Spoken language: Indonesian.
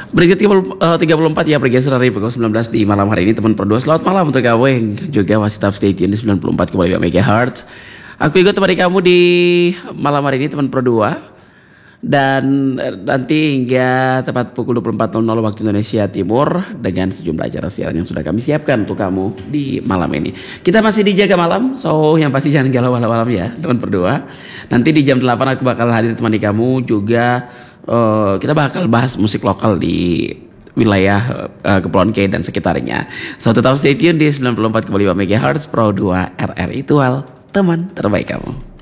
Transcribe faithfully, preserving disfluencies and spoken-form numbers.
Berikut tiga puluh empat ya bergeser dari pukul sembilan belas di malam hari ini teman berdua. Selamat malam untuk kamu yang juga masih tetap stay tune di sembilan puluh empat koma lima megahertz. Aku ikut temani kamu di malam hari ini teman berdua. Dan nanti hingga tepat pukul dua puluh empat nol nol waktu Indonesia Timur dengan sejumlah acara siaran yang sudah kami siapkan untuk kamu di malam ini. Kita masih dijaga malam, so yang pasti jangan galau malam-malam ya teman berdua. Nanti di jam delapan aku bakal hadir temani kamu juga. Uh, kita bakal bahas musik lokal di wilayah uh, Kepulauan K dan sekitarnya. So tetap stay tune di sembilan puluh empat koma lima megahertz Pro dua R R I Tual, teman terbaik kamu.